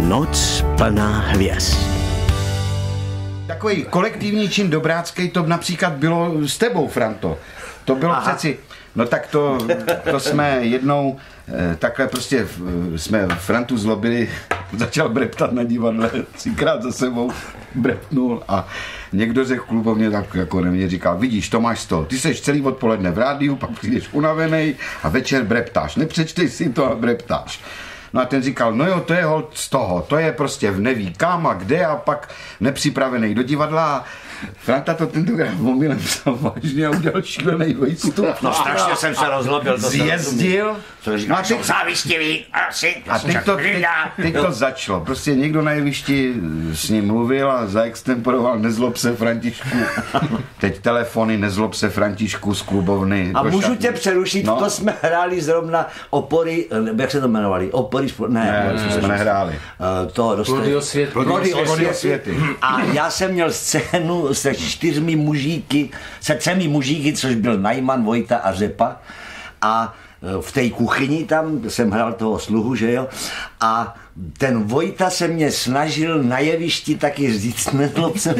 Noc plná hvězd. Takový kolektivní čin dobrácký to například bylo s tebou, Franto. To bylo přeci... No tak to jsme jednou takhle prostě jsme Frantu zlobili, začal breptat na divadle, 3krát za sebou brepnul a někdo řekl klubovně tak jako na mě říkal, vidíš, to máš to, ty seš celý odpoledne v rádiu, pak přijdeš unavenej a večer breptáš, nepřečtej si to a breptáš. No a ten říkal, no jo, to je holt z toho, to je prostě v neví kam a kde a pak nepřipravený do divadla. Franta to tentokrát omylem psal vážně a udělal šílený výstup. No strašně jsem se rozlobil. Zjezdil. No a teď závistivý. A teď to začalo. Prostě někdo na jevišti s ním mluvil a zaextemporoval nezlob se Františku. Teď telefony nezlob se Františku z klubovny. A můžu tě přerušit, no? To jsme hráli zrovna opory, jak se to jmenovali? Opory, ne, jsme nehráli. Plody osvěty. A já jsem měl scénu se 4 mužíky, se 3 mužíky, což byl Najman, Vojta a Řepa. A v té kuchyni tam jsem hrál toho sluhu, že jo? A ten Vojta se mě snažil na jevišti taky říct, nezlob se.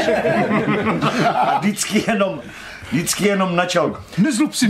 A vždycky jenom načal. Nezlob si.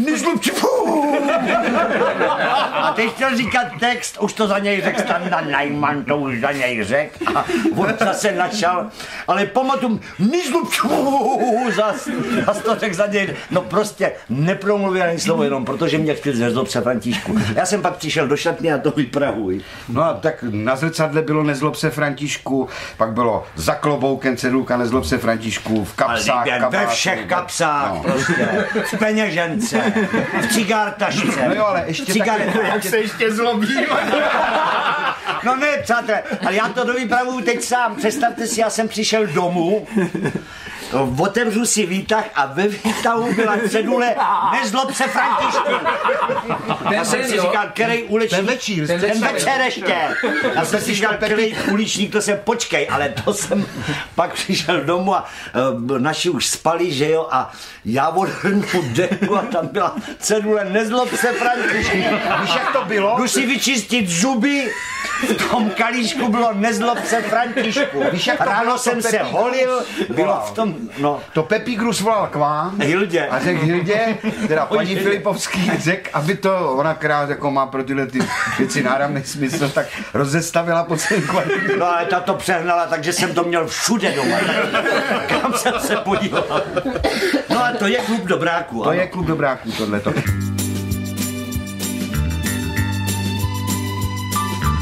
A teď chtěl říkat text, už to za něj řekl Standa Najman, to už za něj řekl. A on zase načal, ale pamatuju, nezlob zas to řekl za něj. No prostě nepromluvil ani slovo jenom, protože mě chtěl nezlob se Františku. Já jsem pak přišel do šatny a to vypravuji. No a tak na zrcadle bylo nezlob se Františku, pak bylo za kloboukem cedulka nezlob se Františku, v kapsách, ve všech kapsách. No. Prostě, v peněžence, v cigártašce. No jo, ale ještě jak se ještě zlobím. No ne, přátelé, ale já to dovypravuju teď sám. Představte si, já jsem přišel domů, otevřu si výtah a ve výtahu byla cedule nezlob se Františku. Já jsem si říkal, který uličník, ten večer ještě. Já jsem si říkal, který uličník, to se počkej, ale to jsem pak přišel domů a naši už spali, že jo, a já odhrnu deku a tam byla cedule nezlob se Františku. Víš, jak to bylo? Jdu si vyčistit zuby, v tom kalíšku bylo nezlob se Františku. Víš, jak to ráno bylo, jsem se holil, bylo v tom, no. To Pepígrus volal k vám Hildě. A řekl Hildě, teda paní Filipovský řekl, aby to ona, která jako má pro tyhle ty věci náramný smysl, tak rozestavila po celém kvartíru. No ale ta to přehnala, takže jsem to měl všude doma. Kam jsem se podíval. No a to je klub dobráků. To je klub dobráků, tohleto.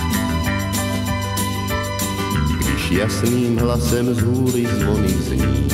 Jasným hlasem z hůry zvony zní.